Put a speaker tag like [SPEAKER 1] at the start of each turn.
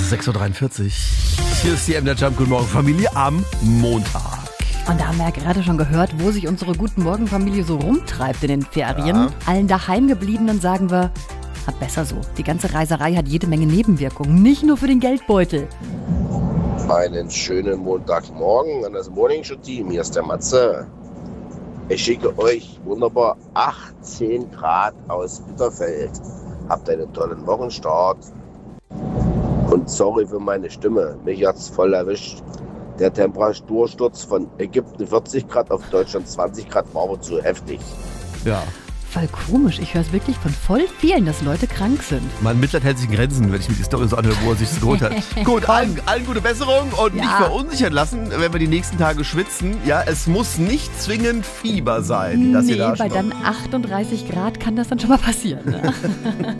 [SPEAKER 1] 6.43 Uhr. Hier ist die MDR Jump. Guten Morgen, Familie am Montag.
[SPEAKER 2] Und da haben wir ja gerade schon gehört, wo sich unsere Guten Morgen Familie so rumtreibt in den Ferien.
[SPEAKER 1] Ja.
[SPEAKER 2] Allen Daheimgebliebenen sagen wir, besser so. Die ganze Reiserei hat jede Menge Nebenwirkungen, nicht nur für den Geldbeutel.
[SPEAKER 3] Einen schönen Montagmorgen an das Morning Show Team. Hier ist der Matze. Ich schicke euch wunderbar 18 Grad aus Bitterfeld. Habt einen tollen Wochenstart. Und sorry für meine Stimme, mich hat's voll erwischt. Der Temperatursturz von Ägypten 40 Grad auf Deutschland 20 Grad war aber zu heftig.
[SPEAKER 1] Ja.
[SPEAKER 2] Voll komisch. Ich höre es wirklich von voll vielen, dass Leute krank sind.
[SPEAKER 1] Mein Mitleid hält sich in Grenzen, wenn ich mir die Story so anhöre, wo er sich das geholt hat. Gut, allen gute Besserung und nicht verunsichern lassen, wenn wir die nächsten Tage schwitzen. Ja, es muss nicht zwingend Fieber sein. Dass ihr da
[SPEAKER 2] bei dann 38 Grad kann das dann schon mal passieren. Ne?